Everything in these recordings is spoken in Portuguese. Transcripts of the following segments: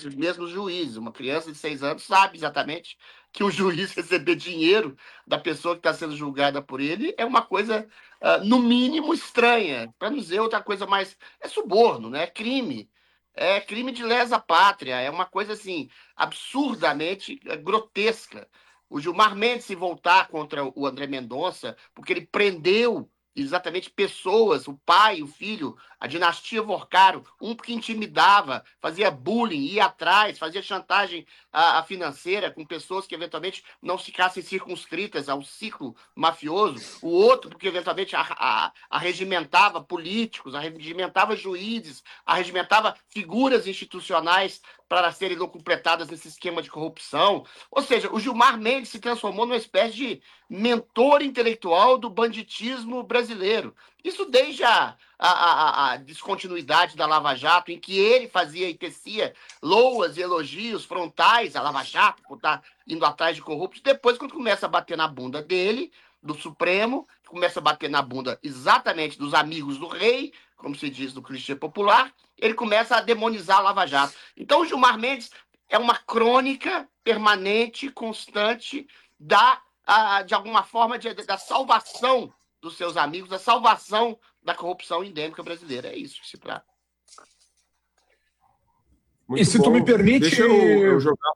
esses mesmos juízes. Uma criança de 6 anos sabe exatamente que o juiz receber dinheiro da pessoa que está sendo julgada por ele é uma coisa, no mínimo, estranha, para não dizer outra coisa mais... É suborno, né? É crime de lesa pátria, é uma coisa assim, absurdamente grotesca. O Gilmar Mendes se voltar contra o André Mendonça, porque ele prendeu exatamente pessoas, o pai, o filho, a dinastia Vorcaro, um que intimidava, fazia bullying, ia atrás, fazia chantagem a financeira com pessoas que eventualmente não ficassem circunscritas ao ciclo mafioso, o outro porque eventualmente arregimentava políticos, arregimentava juízes, arregimentava figuras institucionais para serem completadas nesse esquema de corrupção. Ou seja, o Gilmar Mendes se transformou numa espécie de mentor intelectual do banditismo brasileiro. Isso desde a descontinuidade da Lava Jato, em que ele fazia e tecia loas e elogios frontais à Lava Jato, por estar indo atrás de corruptos. Depois, quando começa a bater na bunda dele, do Supremo, começa a bater na bunda exatamente dos amigos do rei, como se diz no clichê popular, ele começa a demonizar a Lava Jato. Então, o Gilmar Mendes é uma crônica permanente, constante, de alguma forma, da salvação dos seus amigos, da salvação da corrupção endêmica brasileira. É isso que se trata. Muito e se bom. Tu me permite... Deixa eu jogar.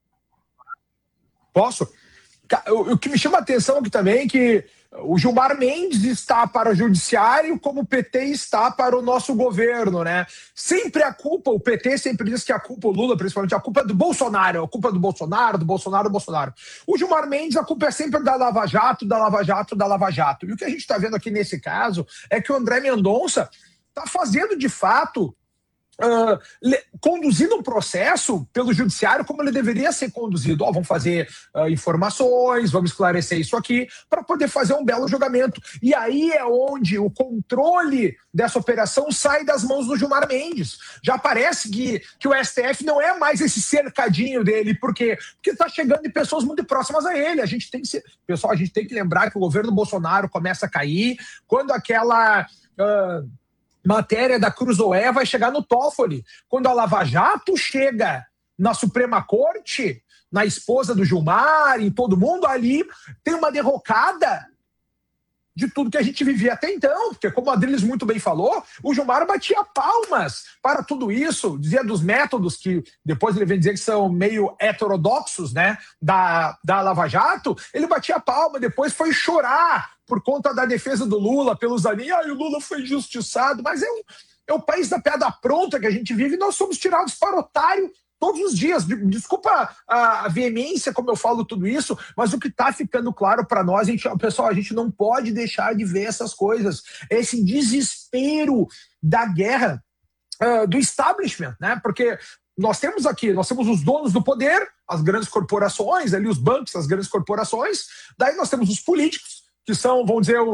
Posso? O que me chama a atenção aqui também é que o Gilmar Mendes está para o judiciário como o PT está para o nosso governo, né? Sempre a culpa, o PT sempre diz que a culpa, o Lula principalmente, a culpa é do Bolsonaro, a culpa é do Bolsonaro, do Bolsonaro, do Bolsonaro. O Gilmar Mendes, a culpa é sempre da Lava Jato, da Lava Jato, da Lava Jato. E o que a gente está vendo aqui nesse caso é que o André Mendonça está fazendo, de fato... conduzindo um processo pelo judiciário como ele deveria ser conduzido. Vamos fazer informações, vamos esclarecer isso aqui para poder fazer um belo julgamento. E aí é onde o controle dessa operação sai das mãos do Gilmar Mendes. Já parece que o STF não é mais esse cercadinho dele. Por quê? Porque está chegando de pessoas muito próximas a ele. Pessoal, a gente tem que lembrar que o governo Bolsonaro começa a cair quando aquela... matéria da Cruzoé vai chegar no Toffoli. Quando a Lava Jato chega na Suprema Corte, na esposa do Gilmar, em todo mundo, ali tem uma derrocada de tudo que a gente vivia até então, porque como o Adriles muito bem falou, o Gilmar batia palmas para tudo isso, dizia dos métodos que depois ele vem dizer que são meio heterodoxos, né, da Lava Jato, ele batia palma, depois foi chorar por conta da defesa do Lula, pelos aninhos, o Lula foi injustiçado, mas é o país da piada pronta que a gente vive e nós somos tirados para otário todos os dias. Desculpa a veemência como eu falo tudo isso, mas o que está ficando claro para nós, pessoal, a gente não pode deixar de ver essas coisas. Esse desespero da guerra do establishment, né? Porque nós temos os donos do poder, as grandes corporações, ali os bancos, as grandes corporações, daí nós temos os políticos, que são, vamos dizer,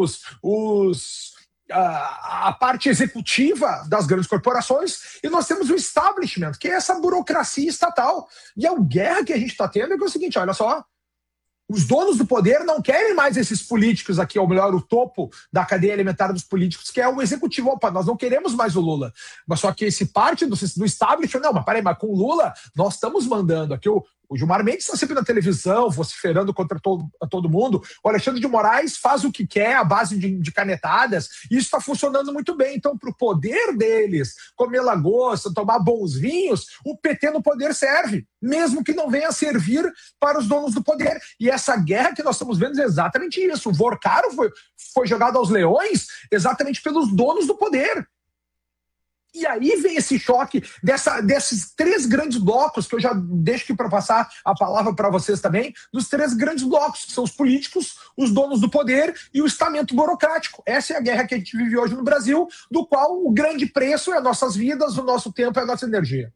a parte executiva das grandes corporações, e nós temos o establishment, que é essa burocracia estatal. E a guerra que a gente está tendo é o seguinte, olha só, os donos do poder não querem mais esses políticos aqui, ou melhor, o topo da cadeia alimentar dos políticos, que é o executivo. Opa, nós não queremos mais o Lula. Mas só que esse parte do establishment, não, mas peraí, mas com o Lula nós estamos mandando aqui. O Gilmar Mendes está sempre na televisão, vociferando contra todo mundo. O Alexandre de Moraes faz o que quer, à base de canetadas, e isso está funcionando muito bem. Então, para o poder deles, comer lagosta, tomar bons vinhos, o PT no poder serve, mesmo que não venha servir para os donos do poder. E essa guerra que nós estamos vendo é exatamente isso. O Vorcaro foi jogado aos leões exatamente pelos donos do poder. E aí vem esse choque desses três grandes blocos, que eu já deixo aqui para passar a palavra para vocês também, dos três grandes blocos, que são os políticos, os donos do poder e o estamento burocrático. Essa é a guerra que a gente vive hoje no Brasil, do qual o grande preço é nossas vidas, o nosso tempo, é a nossa energia.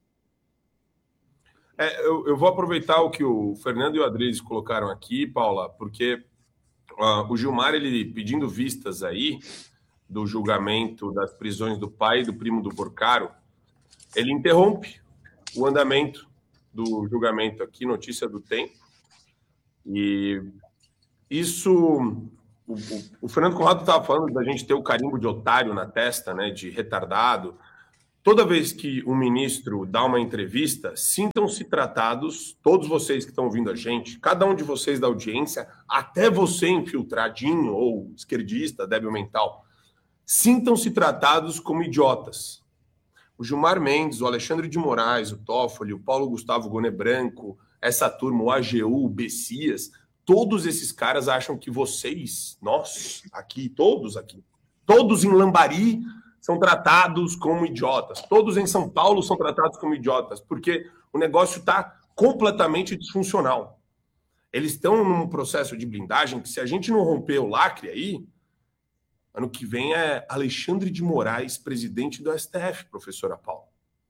Eu vou aproveitar o que o Fernando e o Adriles colocaram aqui, Paula, porque o Gilmar, ele pedindo vistas aí do julgamento das prisões do pai e do primo do Vorcaro, ele interrompe o andamento do julgamento aqui, notícia do Tempo. E isso... O Fernando Conrado estava falando da gente ter o carimbo de otário na testa, né, de retardado. toda vez que um ministro dá uma entrevista, sintam-se tratados, todos vocês que estão ouvindo a gente, cada um de vocês da audiência, até você infiltradinho ou esquerdista, débil mental, sintam-se tratados como idiotas. O Gilmar Mendes, o Alexandre de Moraes, o Toffoli, o Paulo Gustavo Gone Branco, essa turma, o AGU, o Bessias, todos esses caras acham que vocês, nós, aqui, todos em Lambari são tratados como idiotas. Todos em São Paulo são tratados como idiotas, porque o negócio está completamente disfuncional. Eles estão num processo de blindagem que, se a gente não romper o lacre aí, ano que vem é Alexandre de Moraes, presidente do STF, professora Paula.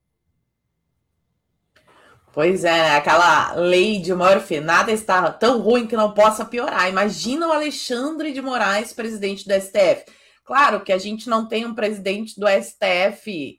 Pois é, aquela lei de Murphy, nada está tão ruim que não possa piorar. Imagina o Alexandre de Moraes, presidente do STF. Claro que a gente não tem um presidente do STF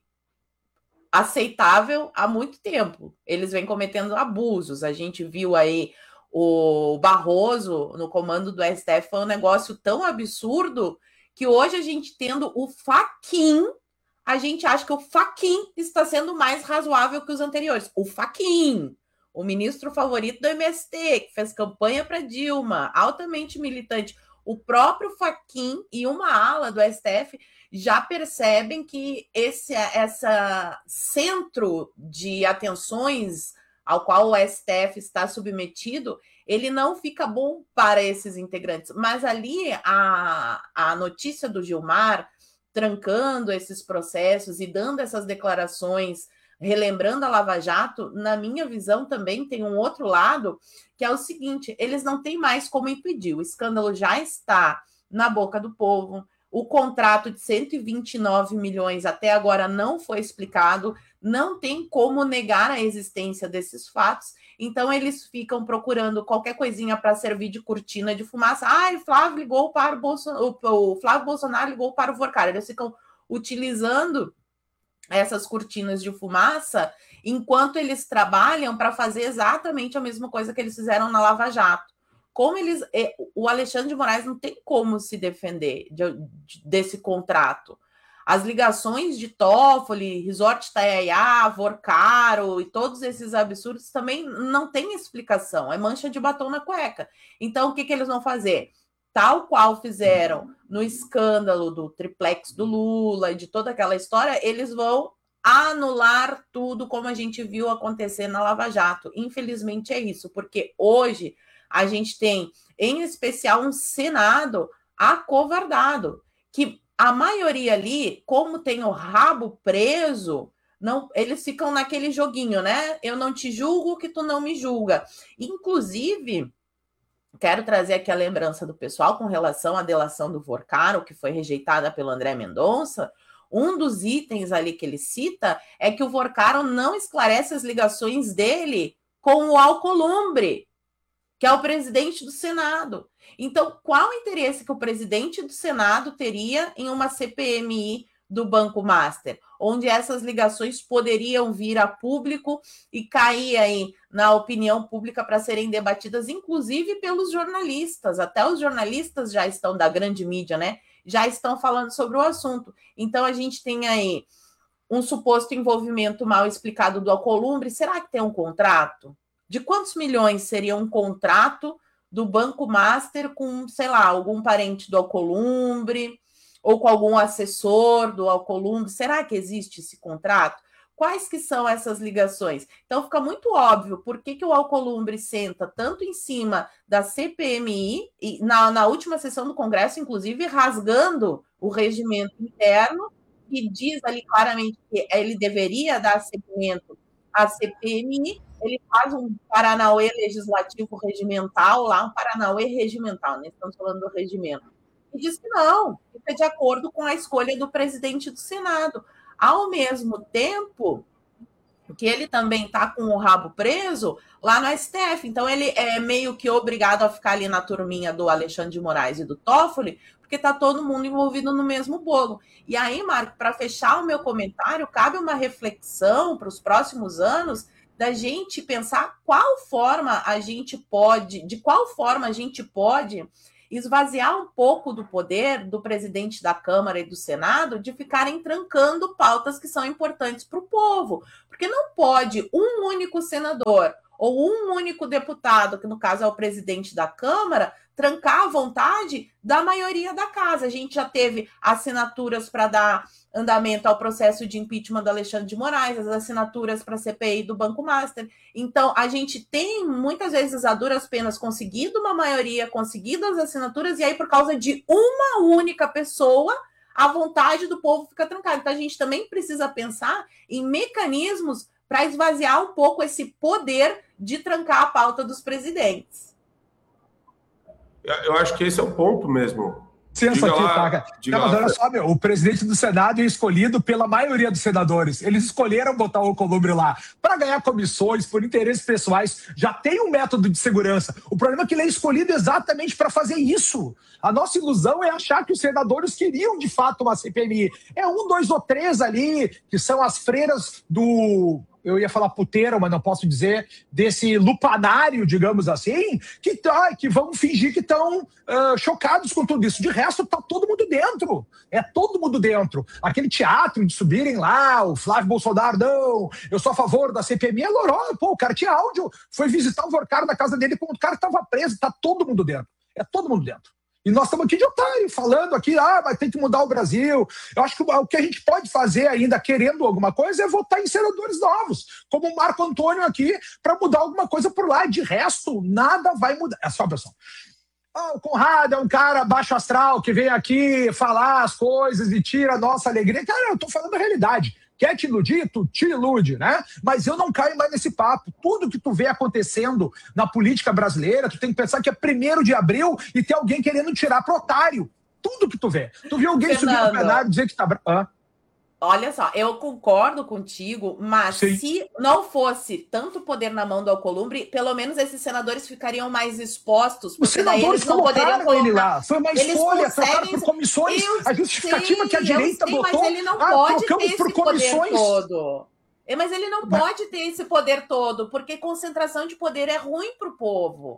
aceitável há muito tempo. Eles vêm cometendo abusos. A gente viu aí o Barroso no comando do STF, foi um negócio tão absurdo que hoje a gente tendo o Fachin, a gente acha que o Fachin está sendo mais razoável que os anteriores. O Fachin, o ministro favorito do MST, que fez campanha para Dilma, altamente militante. O próprio Fachin e uma ala do STF já percebem que esse centro de atenções ao qual o STF está submetido, ele não fica bom para esses integrantes. Mas ali a notícia do Gilmar trancando esses processos e dando essas declarações, relembrando a Lava Jato, na minha visão também tem um outro lado, que é o seguinte, eles não têm mais como impedir, o escândalo já está na boca do povo, o contrato de 129 milhões até agora não foi explicado, não tem como negar a existência desses fatos, então eles ficam procurando qualquer coisinha para servir de cortina de fumaça. O Flávio ligou para o Flávio Bolsonaro ligou para o Vorcar. Eles ficam utilizando essas cortinas de fumaça enquanto eles trabalham para fazer exatamente a mesma coisa que eles fizeram na Lava Jato. O Alexandre de Moraes não tem como se defender desse contrato. As ligações de Toffoli, Resort Itaiaia, Vorcaro e todos esses absurdos também não tem explicação, é mancha de batom na cueca. Então, o que eles vão fazer? Tal qual fizeram no escândalo do triplex do Lula e de toda aquela história, eles vão anular tudo como a gente viu acontecer na Lava Jato. Infelizmente é isso, porque hoje a gente tem, em especial, um Senado acovardado, que a maioria ali, como tem o rabo preso, não, eles ficam naquele joguinho, né? Eu não te julgo que tu não me julga. Inclusive, quero trazer aqui a lembrança do pessoal com relação à delação do Vorcaro, que foi rejeitada pelo André Mendonça. Um dos itens ali que ele cita é que o Vorcaro não esclarece as ligações dele com o Alcolumbre, que é o presidente do Senado. Então, qual o interesse que o presidente do Senado teria em uma CPMI do Banco Master, onde essas ligações poderiam vir a público e cair aí na opinião pública para serem debatidas, inclusive pelos jornalistas. Até os jornalistas já estão, da grande mídia, né? Já estão falando sobre o assunto. Então, a gente tem aí um suposto envolvimento mal explicado do Alcolumbre. Será que tem um contrato? De quantos milhões seria um contrato do Banco Master com, sei lá, algum parente do Alcolumbre ou com algum assessor do Alcolumbre? Será que existe esse contrato? Quais que são essas ligações? Então fica muito óbvio por que o Alcolumbre senta tanto em cima da CPMI, e na última sessão do Congresso, inclusive, rasgando o regimento interno, que diz ali claramente que ele deveria dar seguimento à CPMI. Ele faz um Paranauê legislativo regimental, lá um Paranauê regimental, né? Estamos falando do regimento. E diz que não, fica de acordo com a escolha do presidente do Senado. Ao mesmo tempo que ele também está com o rabo preso lá no STF. Então, ele é meio que obrigado a ficar ali na turminha do Alexandre de Moraes e do Toffoli, porque está todo mundo envolvido no mesmo bolo. E aí, Marco, para fechar o meu comentário, cabe uma reflexão para os próximos anos da gente pensar de qual forma a gente pode esvaziar um pouco do poder do presidente da Câmara e do Senado de ficarem trancando pautas que são importantes para o povo. Porque não pode um único senador ou um único deputado, que no caso é o presidente da Câmara, trancar a vontade da maioria da casa. A gente já teve assinaturas para dar andamento ao processo de impeachment do Alexandre de Moraes, as assinaturas para a CPI do Banco Master. Então, a gente tem, muitas vezes, a duras penas conseguido uma maioria, conseguido as assinaturas, e aí, por causa de uma única pessoa, a vontade do povo fica trancada. Então, a gente também precisa pensar em mecanismos para esvaziar um pouco esse poder de trancar a pauta dos presidentes. Eu acho que esse é o ponto mesmo. Diga lá, mas olha só, o presidente do Senado é escolhido pela maioria dos senadores. Eles escolheram botar o Alcolumbre lá para ganhar comissões, por interesses pessoais. Já tem um método de segurança. O problema é que ele é escolhido exatamente para fazer isso. A nossa ilusão é achar que os senadores queriam, de fato, uma CPMI. É 1, 2 ou 3 ali, que são as freiras do... eu ia falar puteiro, mas não posso dizer, desse lupanário, digamos assim, que vão fingir que estão chocados com tudo isso. De resto, está todo mundo dentro. É todo mundo dentro. Aquele teatro de subirem lá, o Flávio Bolsonaro, não, eu sou a favor da CPMI, é loró. Pô, o cara tinha áudio, foi visitar o Vorcar na casa dele quando o cara estava preso. Está todo mundo dentro. É todo mundo dentro. E nós estamos aqui de otário, falando aqui, mas tem que mudar o Brasil. Eu acho que o que a gente pode fazer ainda, querendo alguma coisa, é votar em senadores novos, como o Marco Antônio aqui, para mudar alguma coisa por lá. De resto, nada vai mudar. É só, pessoal. O Conrado é um cara baixo astral que vem aqui falar as coisas e tira a nossa alegria. Cara, eu estou falando a realidade. Quer te iludir? Tu te ilude, né? Mas eu não caio mais nesse papo. Tudo que tu vê acontecendo na política brasileira, tu tem que pensar que é 1º de abril e tem alguém querendo tirar pro otário. Tudo que tu vê. Tu viu alguém subir no plenário e dizer que tá... Olha só, eu concordo contigo, mas Sim. Se não fosse tanto poder na mão do Alcolumbre, pelo menos esses senadores ficariam mais expostos. Os senadores não poderiam colocar ele lá. Foi uma escolha, trocaram por comissões. A justificativa que a direita botou... Mas ele não pode ter esse poder todo. Mas ele não pode ter esse poder todo, porque concentração de poder é ruim para o povo.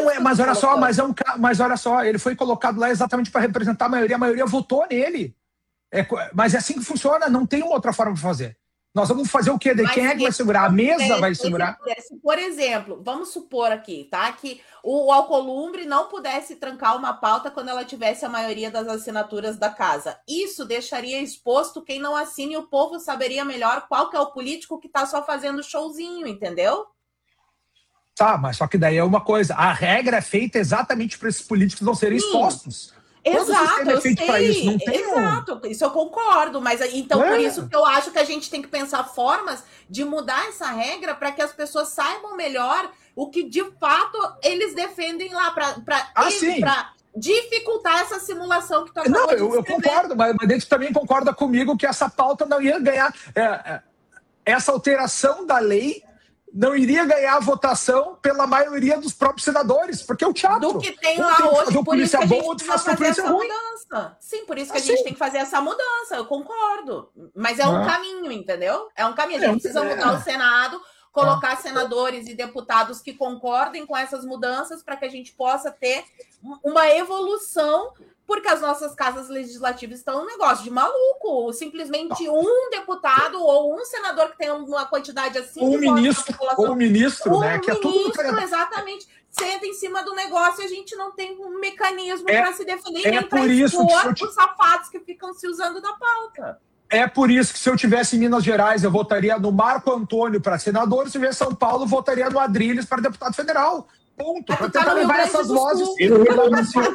Mas olha só, ele foi colocado lá exatamente para representar a maioria votou nele. Mas é assim que funciona, não tem uma outra forma de fazer. Nós vamos fazer o quê? Quem é que vai segurar? A mesa vai segurar? Por exemplo, vamos supor aqui, tá? Que o Alcolumbre não pudesse trancar uma pauta quando ela tivesse a maioria das assinaturas da casa. Isso deixaria exposto quem não assine, e o povo saberia melhor qual que é o político que tá só fazendo showzinho, entendeu? Tá, mas só que daí é uma coisa. A regra é feita exatamente para esses políticos não serem expostos. Exato, eu sei. Isso. Não tem exato, isso eu concordo, mas então por isso que eu acho que a gente tem que pensar formas de mudar essa regra para que as pessoas saibam melhor o que de fato eles defendem lá para dificultar essa simulação que tu acabou de descrever. Eu concordo, mas dentro também concorda comigo que essa pauta não ia ganhar essa alteração da lei. Não iria ganhar a votação pela maioria dos próprios senadores, porque é o teatro. Do que tem lá hoje, por isso que a gente precisa fazer essa mudança. Sim, por isso que a gente tem que fazer essa mudança, eu concordo. Mas é um caminho, entendeu? É um caminho. A gente precisa mudar o Senado, colocar senadores e deputados que concordem com essas mudanças para que a gente possa ter uma evolução, porque as nossas casas legislativas estão um negócio de maluco. Simplesmente um deputado ou um senador que tem uma quantidade assim... Ou um ministro, né? Que é tudo... exatamente. Senta em cima do negócio e a gente não tem um mecanismo para se defender, nem para expor os safados que ficam se usando da pauta. É por isso que se eu tivesse em Minas Gerais, eu votaria no Marco Antônio para senador, se eu tivesse em São Paulo, eu votaria no Adriles para deputado federal. Ponto. Para tentar levar essas vozes. E no Rio Grande do Sul.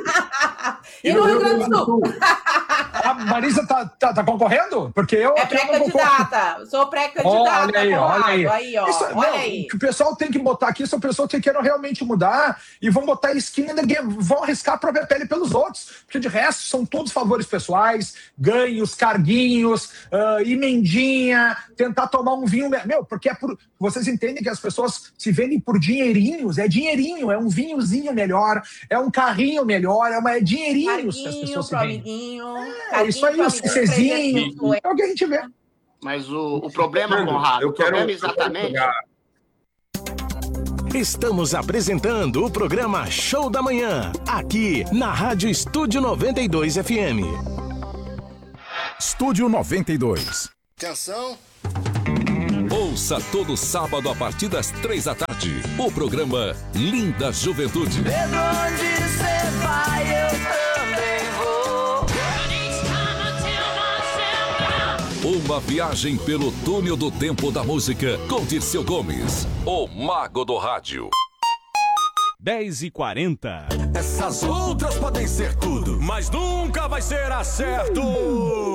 E no Rio Grande do Sul. A Marisa tá concorrendo? Porque eu... pré-candidata. Sou pré-candidata. Olha aí. O que o pessoal tem que botar aqui são pessoas que queiram realmente mudar e vão botar skin in the game, vão arriscar a própria pele pelos outros. Porque de resto são todos favores pessoais, ganhos, carguinhos, emendinha, tentar tomar um vinho... porque vocês entendem que as pessoas se vendem por dinheirinhos, é dinheirinho, é um vinhozinho melhor, é um carrinho melhor, é dinheirinhos que as pessoas se vendem. Isso aí, o CCzinho, é o que a gente vê. Mas o problema, Conrado, o problema exatamente... Estamos apresentando o programa Show da Manhã, aqui na Rádio Estúdio 92 FM. Estúdio 92. Atenção. Ouça todo sábado a partir das 3h, o programa Linda Juventude. Onde você vai, eu também vou. Uma viagem pelo túnel do tempo da música com Dirceu Gomes, o mago do rádio. 10h40. Essas outras podem ser tudo, mas nunca vai ser acerto.